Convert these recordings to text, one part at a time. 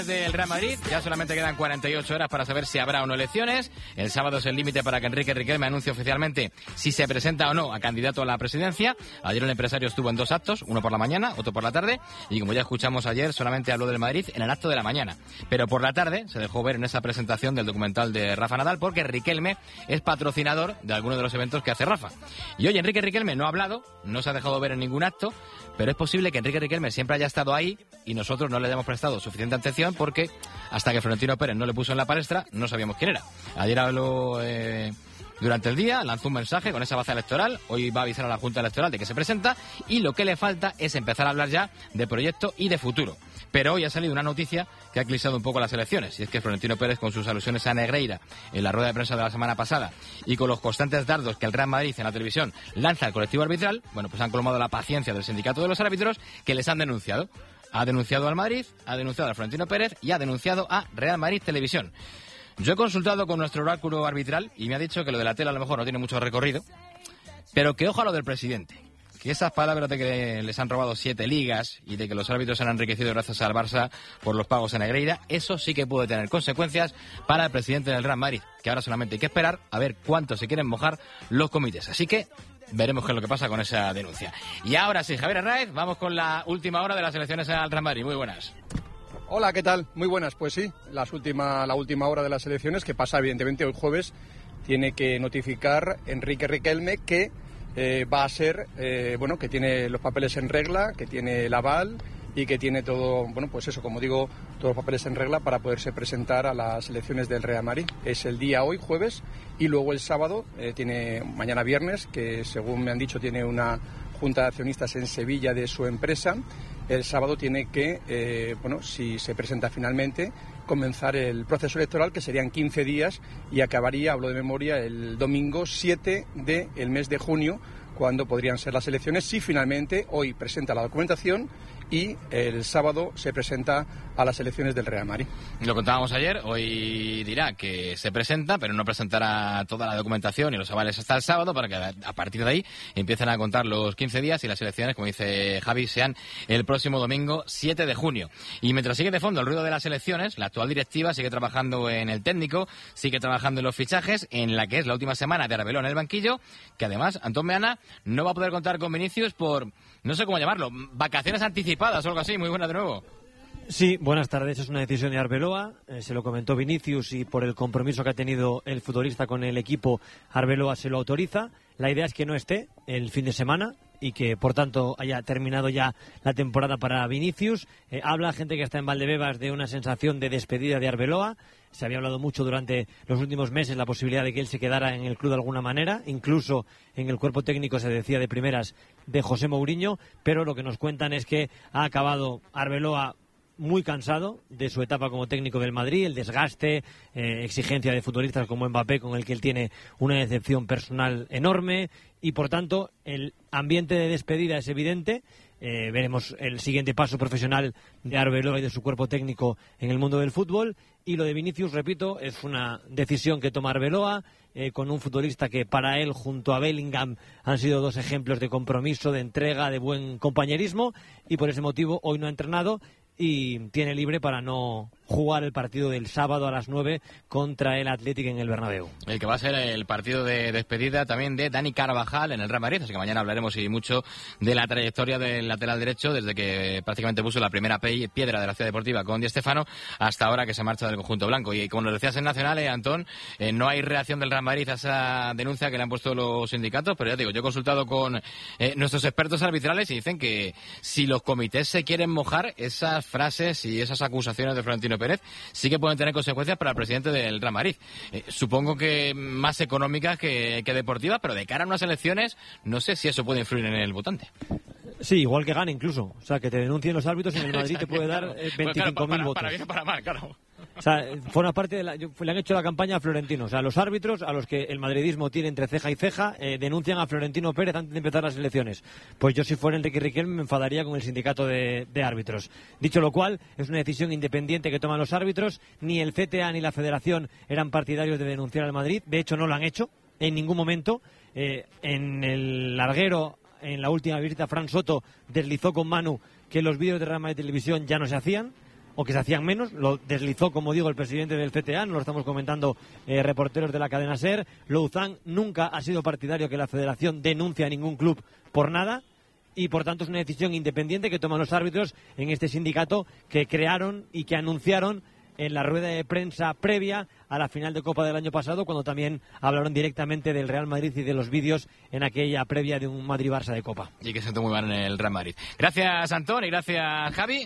Del Real Madrid, ya solamente quedan 48 horas para saber si habrá o no elecciones. El sábado es el límite para que Enrique Riquelme anuncie oficialmente si se presenta o no a candidato a la presidencia. Ayer el empresario estuvo en 2 actos, uno por la mañana, otro por la tarde, y como ya escuchamos ayer, solamente habló del Madrid en el acto de la mañana. Pero por la tarde se dejó ver en esa presentación del documental de Rafa Nadal, porque Riquelme es patrocinador de algunos de los eventos que hace Rafa. Y hoy Enrique Riquelme no ha hablado, no se ha dejado ver en ningún acto, pero es posible que Enrique Riquelme siempre haya estado ahí y nosotros no le hayamos prestado suficiente atención, porque hasta que Florentino Pérez no le puso en la palestra no sabíamos quién era. Ayer habló durante el día, lanzó un mensaje con esa baza electoral, hoy va a avisar a la Junta Electoral de que se presenta, y lo que le falta es empezar a hablar ya de proyecto y de futuro. Pero hoy ha salido una noticia que ha eclipsado un poco las elecciones, y es que Florentino Pérez, con sus alusiones a Negreira en la rueda de prensa de la semana pasada y con los constantes dardos que el Real Madrid en la televisión lanza al colectivo arbitral, bueno, pues han colmado la paciencia del sindicato de los árbitros, que les han denunciado. Ha denunciado al Madrid, ha denunciado a Florentino Pérez y ha denunciado a Real Madrid Televisión. Yo he consultado con nuestro oráculo arbitral y me ha dicho que lo de la tele a lo mejor no tiene mucho recorrido, pero que ojo a lo del presidente. Que esas palabras de que les han robado 7 ligas y de que los árbitros se han enriquecido gracias al Barça por los pagos a Negreira, eso sí que puede tener consecuencias para el presidente del Real Madrid, que ahora solamente hay que esperar a ver cuánto se quieren mojar los comités. Así que veremos qué es lo que pasa con esa denuncia. Y ahora sí, Javier Hernández, vamos con la última hora de las elecciones al Real Madrid. Muy buenas. Hola, ¿qué tal? Muy buenas. Pues sí, la última hora de las elecciones, que pasa evidentemente hoy jueves, tiene que notificar Enrique Riquelme que va a ser, que tiene los papeles en regla, que tiene el aval y que tiene todo, pues eso, como digo, todos los papeles en regla para poderse presentar a las elecciones del Real Madrid. Es el día hoy, jueves, y luego el sábado, tiene mañana viernes, que según me han dicho tiene una junta de accionistas en Sevilla de su empresa. El sábado tiene que, si se presenta finalmente, comenzar el proceso electoral, que serían 15 días y acabaría, hablo de memoria, el domingo 7 del mes de junio, cuando podrían ser las elecciones, si finalmente hoy presenta la documentación y el sábado se presenta a las elecciones del Real Madrid. Lo contábamos ayer, hoy dirá que se presenta, pero no presentará toda la documentación y los avales hasta el sábado, para que a partir de ahí empiecen a contar los 15 días y las elecciones, como dice Javi, sean el próximo domingo 7 de junio. Y mientras sigue de fondo el ruido de las elecciones, la actual directiva sigue trabajando en el técnico, sigue trabajando en los fichajes, en la que es la última semana de Arbeloa en el banquillo, que además Antón Meana no va a poder contar con Vinicius por, no sé cómo llamarlo, vacaciones anticipadas o algo así. Muy buena de nuevo. Sí, buenas tardes. Es una decisión de Arbeloa. Se lo comentó Vinicius y por el compromiso que ha tenido el futbolista con el equipo, Arbeloa se lo autoriza. La idea es que no esté el fin de semana y que, por tanto, haya terminado ya la temporada para Vinicius. Habla gente que está en Valdebebas de una sensación de despedida de Arbeloa. Se había hablado mucho durante los últimos meses la posibilidad de que él se quedara en el club de alguna manera. Incluso en el cuerpo técnico se decía de primeras de José Mourinho, pero lo que nos cuentan es que ha acabado Arbeloa muy cansado de su etapa como técnico del Madrid, el desgaste, exigencia de futbolistas como Mbappé, con el que él tiene una decepción personal enorme, y por tanto el ambiente de despedida es evidente. Veremos el siguiente paso profesional de Arbeloa y de su cuerpo técnico en el mundo del fútbol. Y lo de Vinicius, repito, es una decisión que toma Arbeloa, con un futbolista que para él, junto a Bellingham, han sido 2 ejemplos de compromiso, de entrega, de buen compañerismo, y por ese motivo hoy no ha entrenado y tiene libre para no jugar el partido del sábado a las 9 contra el Athletic en el Bernabéu. El que va a ser el partido de despedida también de Dani Carvajal en el Real Madrid, así que mañana hablaremos y mucho de la trayectoria del lateral derecho, desde que prácticamente puso la primera piedra de la Ciudad Deportiva con Di Stéfano hasta ahora que se marcha del conjunto blanco. Y como nos decías en Nacional, Antón, no hay reacción del Real Madrid a esa denuncia que le han puesto los sindicatos, pero ya digo, yo he consultado con nuestros expertos arbitrales y dicen que si los comités se quieren mojar, esas frases y esas acusaciones de Florentino Pérez sí que pueden tener consecuencias para el presidente del Real Madrid. Supongo que más económicas que deportivas, pero de cara a unas elecciones no sé si eso puede influir en el votante. Sí, igual que gane incluso. O sea, que te denuncien los árbitros en el Madrid te puede dar 25.000 votos. Para bien o para mal, claro. O sea, forma parte de le han hecho la campaña a Florentino. O sea, los árbitros, a los que el madridismo tiene entre ceja y ceja, denuncian a Florentino Pérez antes de empezar las elecciones. Pues yo, si fuera Enrique Riquelme, me enfadaría con el sindicato de árbitros. Dicho lo cual, es una decisión independiente que toman los árbitros. Ni el CTA ni la Federación eran partidarios de denunciar al Madrid. De hecho, no lo han hecho en ningún momento. En el larguero, en la última visita, Fran Soto deslizó con Manu que los vídeos de Real Madrid Televisión ya no se hacían. o que se hacían menos. Lo deslizó, como digo, el presidente del CTA, nos lo estamos comentando reporteros de la cadena SER. Louzán nunca ha sido partidario que la federación denuncie a ningún club por nada, y por tanto es una decisión independiente que toman los árbitros en este sindicato que crearon y que anunciaron en la rueda de prensa previa a la final de Copa del año pasado, cuando también hablaron directamente del Real Madrid y de los vídeos en aquella previa de un Madrid-Barça de Copa. Y que se sentó muy mal en el Real Madrid. Gracias, Antón, y gracias, Javi.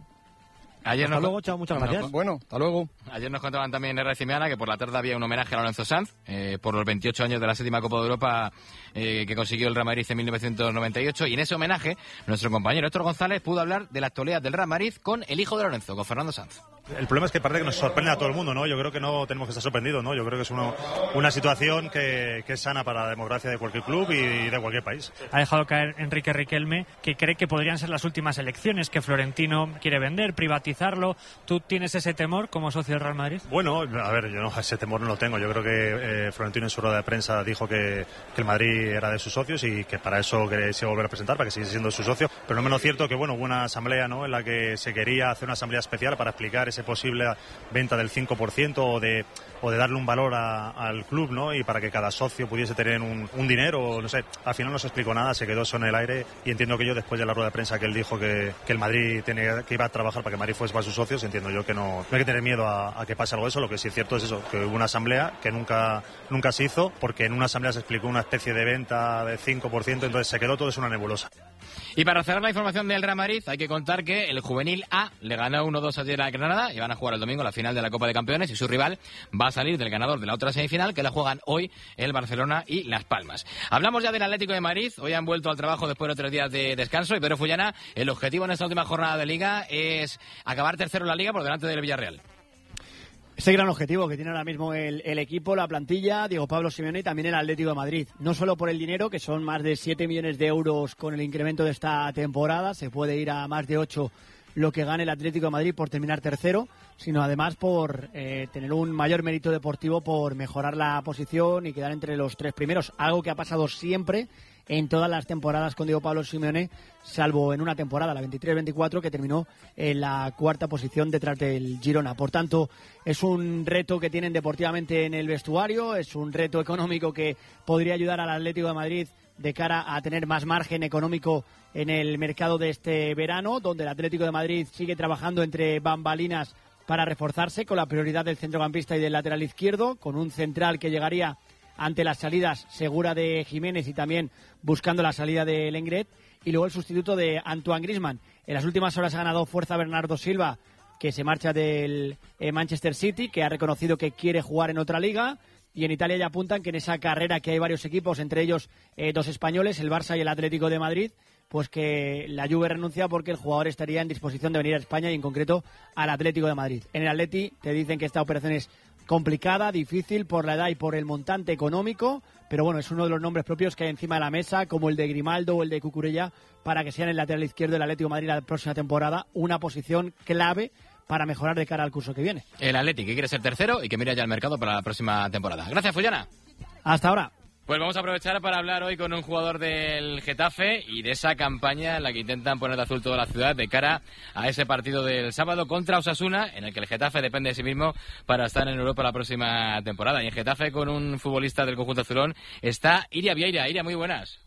Hasta luego, chao, muchas gracias. Bueno, hasta luego. Ayer nos contaban también en Recimiana que por la tarde había un homenaje a Lorenzo Sanz por los 28 años de la 7ª Copa de Europa que consiguió el Real Madrid en 1998, y en ese homenaje nuestro compañero Héctor González pudo hablar de la actualidad del Real Madrid con el hijo de Lorenzo, con Fernando Sanz. El problema es que parece que nos sorprende a todo el mundo, ¿no? Yo creo que no tenemos que estar sorprendidos, ¿no? Yo creo que es una situación que es sana para la democracia de cualquier club y de cualquier país. Ha dejado caer Enrique Riquelme que cree que podrían ser las últimas elecciones, que Florentino quiere vender, privatizarlo. ¿Tú tienes ese temor como socio del Real Madrid? Bueno, a ver, yo ese temor no lo tengo. Yo creo que Florentino en su rueda de prensa dijo que el Madrid era de sus socios y que para eso se volver a presentar, para que siguiese siendo su socio. Pero no menos cierto que, bueno, hubo una asamblea, ¿no?, en la que se quería hacer una asamblea especial para explicar ese posible venta del 5% o de darle un valor al club, ¿no? Y para que cada socio pudiese tener un dinero, no sé. Al final no se explicó nada, se quedó eso en el aire, y entiendo que yo, después de la rueda de prensa que él dijo que el Madrid que iba a trabajar para que el Madrid fuese para sus socios, entiendo yo que no hay que tener miedo a que pase algo de eso. Lo que sí es cierto es eso, que hubo una asamblea que nunca se hizo, porque en una asamblea se explicó una especie de venta de 5%, entonces se quedó todo eso una nebulosa. Y para cerrar la información del Real Madrid, hay que contar que el Juvenil A le ganó 1-2 ayer a Granada y van a jugar el domingo la final de la Copa de Campeones, y su rival va a salir del ganador de la otra semifinal, que la juegan hoy el Barcelona y Las Palmas. Hablamos ya del Atlético de Madrid. Hoy han vuelto al trabajo después de 3 días de descanso, y Pedro Fullana, el objetivo en esta última jornada de Liga es acabar tercero en la Liga por delante del Villarreal. Ese gran objetivo que tiene ahora mismo el equipo, la plantilla, Diego Pablo Simeone, y también el Atlético de Madrid. No solo por el dinero, que son más de 7 millones de euros con el incremento de esta temporada, se puede ir a más de 8 lo que gane el Atlético de Madrid por terminar tercero, sino además por tener un mayor mérito deportivo, por mejorar la posición y quedar entre los 3 primeros, algo que ha pasado siempre en todas las temporadas con Diego Pablo Simeone, salvo en una temporada, la 23-24, que terminó en la 4ª posición detrás del Girona. Por tanto, es un reto que tienen deportivamente en el vestuario, es un reto económico que podría ayudar al Atlético de Madrid de cara a tener más margen económico en el mercado de este verano, donde el Atlético de Madrid sigue trabajando entre bambalinas para reforzarse, con la prioridad del centrocampista y del lateral izquierdo, con un central que llegaría ante las salidas segura de Jiménez y también buscando la salida de Lenglet, y luego el sustituto de Antoine Griezmann. En las últimas horas ha ganado fuerza Bernardo Silva, que se marcha del Manchester City, que ha reconocido que quiere jugar en otra liga, y en Italia ya apuntan que en esa carrera que hay varios equipos, entre ellos 2 españoles, el Barça y el Atlético de Madrid, pues que la Juve renuncia porque el jugador estaría en disposición de venir a España, y en concreto al Atlético de Madrid. En el Atleti te dicen que esta operación es complicada, difícil por la edad y por el montante económico, pero bueno, es uno de los nombres propios que hay encima de la mesa, como el de Grimaldo o el de Cucurella, para que sean el lateral izquierdo del Atlético de Madrid la próxima temporada, una posición clave para mejorar de cara al curso que viene. El Atleti, que quiere ser tercero y que mira ya el mercado para la próxima temporada. Gracias, Fullana. Hasta ahora. Pues vamos a aprovechar para hablar hoy con un jugador del Getafe y de esa campaña en la que intentan poner de azul toda la ciudad de cara a ese partido del sábado contra Osasuna, en el que el Getafe depende de sí mismo para estar en Europa la próxima temporada. Y en Getafe, con un futbolista del conjunto azulón, está Iria Vieira. Iria, muy buenas.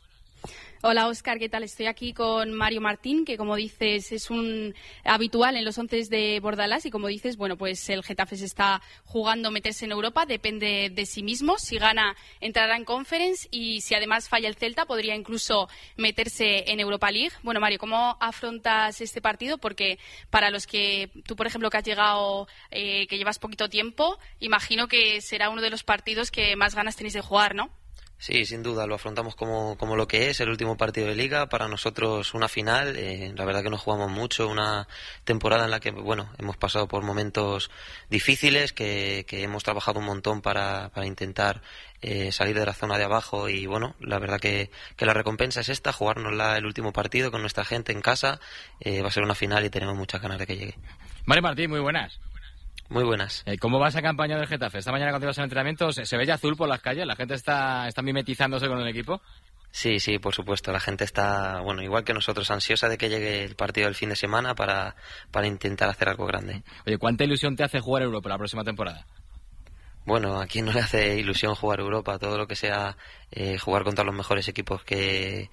Hola Óscar, ¿qué tal? Estoy aquí con Mario Martín, que como dices es un habitual en los 11 de Bordalás, y como dices, bueno, pues el Getafe se está jugando meterse en Europa, depende de sí mismo. Si gana, entrará en Conference, y si además falla el Celta, podría incluso meterse en Europa League. Bueno, Mario, ¿cómo afrontas este partido? Porque para los que tú, por ejemplo, que has llegado, que llevas poquito tiempo, imagino que será uno de los partidos que más ganas tenéis de jugar, ¿no? Sí, sin duda, lo afrontamos como lo que es, el último partido de Liga, para nosotros una final. La verdad que nos jugamos mucho, una temporada en la que, bueno, hemos pasado por momentos difíciles, que hemos trabajado un montón para intentar salir de la zona de abajo, y bueno, la verdad que la recompensa es esta, jugárnosla el último partido con nuestra gente en casa. Va a ser una final y tenemos muchas ganas de que llegue. Mario Martín, muy buenas. Muy buenas. ¿Cómo va esa campaña del Getafe? Esta mañana cuando ibas al entrenamiento, ¿se ve ya azul por las calles? ¿La gente está mimetizándose con el equipo? Sí, sí, por supuesto. La gente está, bueno, igual que nosotros, ansiosa de que llegue el partido del fin de semana para intentar hacer algo grande. Oye, ¿cuánta ilusión te hace jugar Europa la próxima temporada? Bueno, ¿a quién no le hace ilusión jugar Europa? Todo lo que sea jugar contra los mejores equipos que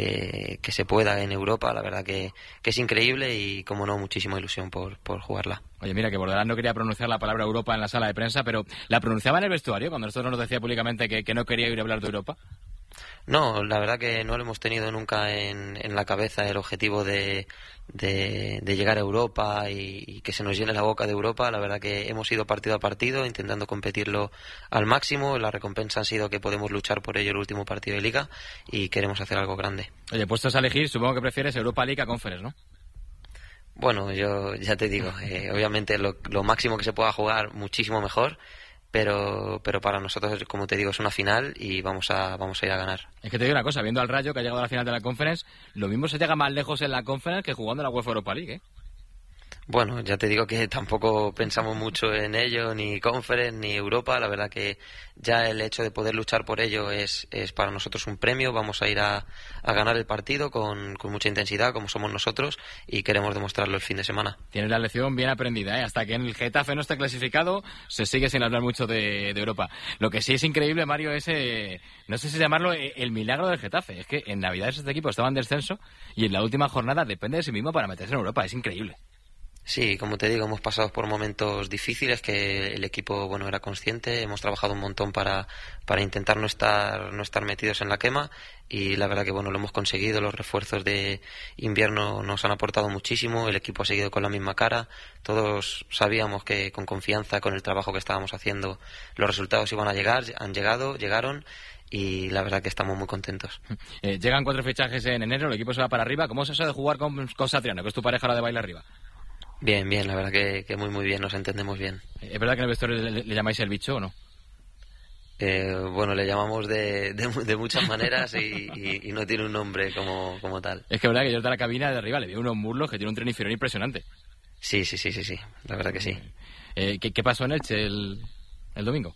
se pueda en Europa, la verdad que es increíble y, como no, muchísima ilusión por jugarla. Oye, mira, que Bordalás no quería pronunciar la palabra Europa en la sala de prensa, pero ¿la pronunciaba en el vestuario cuando nosotros nos decía públicamente que no quería ir a hablar de Europa? No, la verdad que no lo hemos tenido nunca en la cabeza el objetivo de llegar a Europa y que se nos llene la boca de Europa. La verdad que hemos ido partido a partido intentando competirlo al máximo. La recompensa ha sido que podemos luchar por ello el último partido de Liga y queremos hacer algo grande. Oye, puestos a elegir, supongo que prefieres Europa League a Conference, ¿no? Bueno, yo ya te digo, obviamente lo máximo que se pueda jugar, muchísimo mejor. Pero para nosotros, como te digo, es una final y vamos a ir a ganar. Es que te digo una cosa, viendo al Rayo que ha llegado a la final de la Conference, lo mismo se llega más lejos en la Conference que jugando en la UEFA Europa League, ¿eh? Bueno, ya te digo que tampoco pensamos mucho en ello, ni Conference, ni Europa. La verdad que ya el hecho de poder luchar por ello es para nosotros un premio. Vamos a ir a ganar el partido con mucha intensidad, como somos nosotros, y queremos demostrarlo el fin de semana. Tienes la lección bien aprendida, ¿eh? Hasta que en el Getafe no esté clasificado, se sigue sin hablar mucho de Europa. Lo que sí es increíble, Mario, es, no sé si llamarlo el milagro del Getafe. Es que en Navidades este equipo estaba en descenso y en la última jornada depende de sí mismo para meterse en Europa. Es increíble. Sí, como te digo, hemos pasado por momentos difíciles que el equipo, bueno, era consciente. Hemos trabajado un montón para intentar no estar metidos en la quema y la verdad que, bueno, lo hemos conseguido. Los refuerzos de invierno nos han aportado muchísimo. El equipo ha seguido con la misma cara. Todos sabíamos que con confianza, con el trabajo que estábamos haciendo, los resultados iban a llegar. Llegaron. Y la verdad que estamos muy contentos. Llegan 4 fichajes en enero, el equipo se va para arriba. ¿Cómo es eso de jugar con Satriano, que es tu pareja la de baile arriba? Bien, la verdad que muy bien, nos entendemos bien. ¿Es verdad que en el vestuario le llamáis el bicho o no? Bueno, le llamamos de muchas maneras y no tiene un nombre como tal. Es que verdad que yo desde la cabina de arriba le vi unos muslos que tiene un tren inferior impresionante. Sí, la verdad que sí. ¿Qué pasó en Elche el domingo?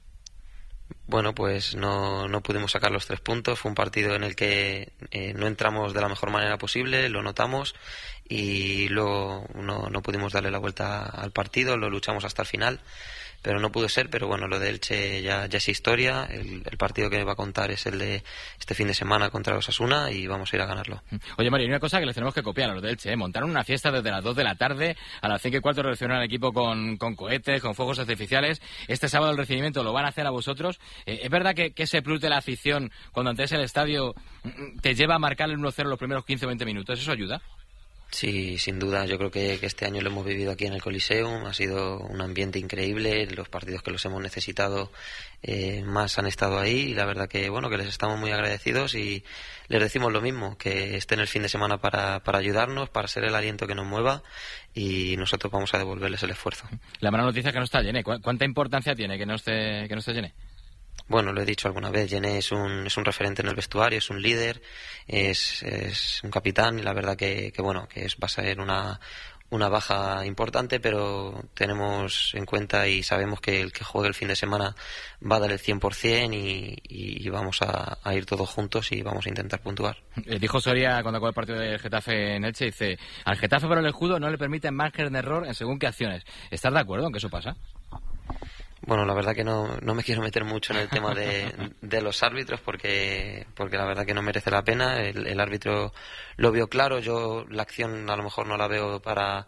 Bueno, pues no pudimos sacar los 3 puntos. Fue un partido en el que no entramos de la mejor manera posible, lo notamos y luego no pudimos darle la vuelta al partido, lo luchamos hasta el final, pero no pudo ser. Pero bueno, lo de Elche ya es historia. El partido que me va a contar es el de este fin de semana contra los Osasuna y vamos a ir a ganarlo. Oye, Mario, hay una cosa que les tenemos que copiar a los de Elche, ¿eh? Montaron una fiesta desde las 2 de la tarde, a las 5:15 reaccionaron al equipo con cohetes, con fuegos artificiales. Este sábado el recibimiento lo van a hacer a vosotros. ¿Es verdad que ese plus de la afición cuando entres al estadio te lleva a marcar el 1-0 los primeros 15 o 20 minutos? ¿Eso ayuda? Sí, sin duda. Yo creo que este año lo hemos vivido aquí en el Coliseum. Ha sido un ambiente increíble. Los partidos que los hemos necesitado más han estado ahí. Y la verdad que, bueno, que les estamos muy agradecidos y les decimos lo mismo, que estén el fin de semana para ayudarnos, para ser el aliento que nos mueva y nosotros vamos a devolverles el esfuerzo. La mala noticia es que no está Llené. ¿Cuánta importancia tiene que no esté Llené? Bueno, lo he dicho alguna vez, Llené es un referente en el vestuario, es un líder, es un capitán y la verdad que bueno, que va a ser una baja importante, pero tenemos en cuenta y sabemos que el que juegue el fin de semana va a dar el 100% y vamos a ir todos juntos y vamos a intentar puntuar. Dijo Soria cuando acabó el partido del Getafe en Elche, dice, al Getafe por el escudo no le permiten margen de error en según qué acciones. ¿Estás de acuerdo en que eso pasa? Bueno, la verdad que no me quiero meter mucho en el tema de los árbitros porque la verdad que no merece la pena. El árbitro lo vio claro, yo la acción a lo mejor no la veo para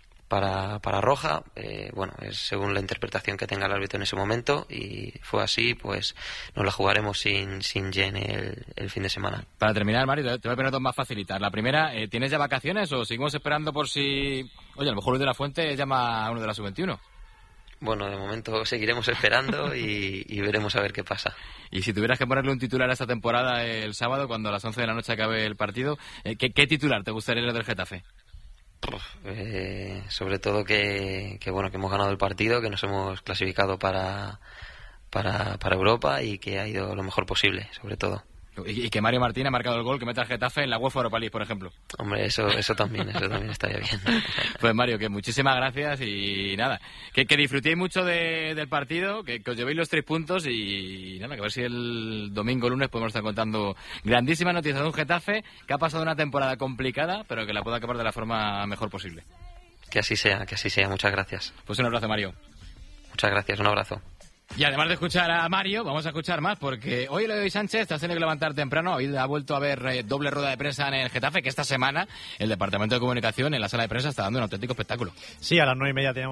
roja. Bueno, es según la interpretación que tenga el árbitro en ese momento y fue así, pues nos la jugaremos sin Llené el fin de semana. Para terminar, Mario, te voy a poner 2 más facilitar. La primera, ¿tienes ya vacaciones o seguimos esperando por si... Oye, a lo mejor Luis de la Fuente llama a uno de la sub-21? Bueno, de momento seguiremos esperando y veremos a ver qué pasa. Y si tuvieras que ponerle un titular a esta temporada el sábado, cuando a las 11 de la noche acabe el partido, ¿qué titular te gustaría leer del Getafe? Sobre todo que bueno, que hemos ganado el partido, que nos hemos clasificado para Europa y que ha ido lo mejor posible, sobre todo. Y que Mario Martín ha marcado el gol que mete al Getafe en la UEFA Europa League, por ejemplo. Hombre, eso también estaría bien. Pues Mario, que muchísimas gracias y nada, que disfrutéis mucho del partido, que os llevéis los 3 puntos y nada, que a ver si el domingo, lunes podemos estar contando grandísimas noticias de un Getafe que ha pasado una temporada complicada, pero que la pueda acabar de la forma mejor posible. Que así sea, muchas gracias. Pues un abrazo, Mario. Muchas gracias, un abrazo. Y además de escuchar a Mario, vamos a escuchar más, porque hoy Eloy Sánchez te has tenido que levantar temprano, ha vuelto a ver doble rueda de prensa en el Getafe, que esta semana el Departamento de Comunicación en la sala de prensa está dando un auténtico espectáculo. Sí, a las 9:30 teníamos